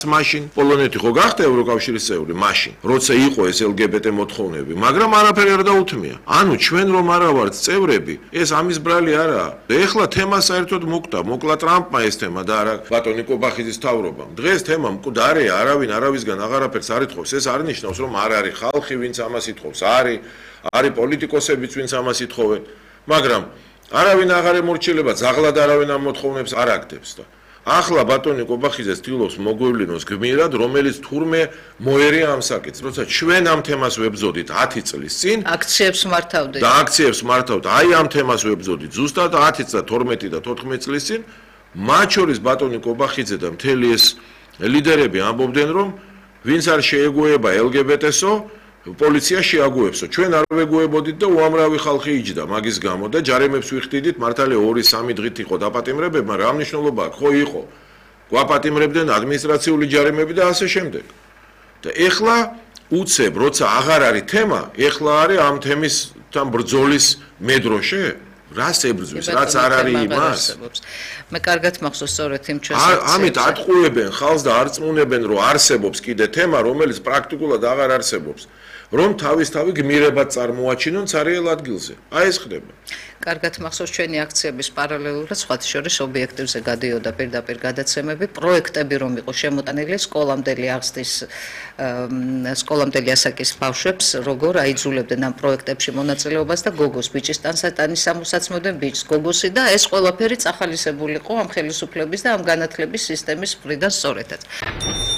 მაშინ პოლონეთი ხო გახდა ევროკავშირის წევრი მაშინ როცა იყო ეს LGBT მოთხოვნები მაგრამ არაფერი არ დაუთმია ანუ ჩვენ რომ არა ვართ წევრები ეს ამის ბრალი არაა ეხლა თემა საერთოდ მოკლა ტრამპმა ეს თემა და არა ბატონი კობახიძის თავრობამ დღეს თემა მკვდარია არავინ არავისგან აღარაფერს არ ითხოვს ეს არ ნიშნავს რომ არ არის ხალხი ვინც ამას ითხოვს არის პოლიტიკოსებიც ვინც ამას ითხოვენ მაგრამ არავინ აღარ ემორჩილება ზაღლად არავინ ამ მოთხოვნებს არ აგდებს და ახლა ბატონი კობახიძე ცდილობს მოგვევლინოს გმირად, რომელიც თურმე მოერია ამ საკითხს, როცა ჩვენ ამ თემას ვებრძოდით 10 წლის წინ, აქციებს მართავდით. და აქციებს მართავთ, აი ამ თემას ვებრძოდით ზუსტად 10 და 12 და 14 წლის წინ, მათ შორის ბატონი კობახიძე და მთელი ეს ლიდერები ამბობდნენ, რომ ვინც არ შეეგუება LGBT-სო, პოლიცია შეაგუებსო. ჩვენ არ ვეგუებოდით და უამრავი ხალხი იჯდა მაგის გამო და ჯარიმებს ვიხდიდით, მართალია 2-3 დღით იყო დაპატიმრებები, მაგრამ რა მნიშვნელობა აქვს? ხო იყო. გვაპატიმრებდნენ ადმინისტრაციული ჯარიმები და ასე შემდეგ. და ეხლა უცებ, როცა აღარ არის თემა, ეხლა არის ამ თემისთან ბრძოლის მედროშე? რას ებრძვის, რაც არ არის იმას? მე კარგად მახსოვს სწორედ იმ ჩვენს ამით ატყუებენ ხალხს და არ წმუნებენ, რომ არსებობს კიდე თემა, რომელიც პრაქტიკულად აღარ არსებობს. რომ თავისთავად გმირებად წარმოაჩინონ ცარიელ ადგილზე. აი ეს ხდება. კარგად მახსოვს ჩვენი აქციების პარალელურად სხვათა შორის ობიექტივზე გადიოდა პირდაპირ გადაცემები, პროექტები რომ იყო შემოტანილი სკოლამდელი აღზრდის სკოლამდელი ასაკის ბავშვებს, როგორ აიძულებდნენ ამ პროექტებში მონაწილეობას და გოგოს ბიჭის ტანსატანის სამოსაცმოდენ ბიჭს გოგოსი და ეს ყველაფერი წახალისებული იყო ამ ხელისუფლების და ამ განათლების სისტემის მხრიდან სწორედაც.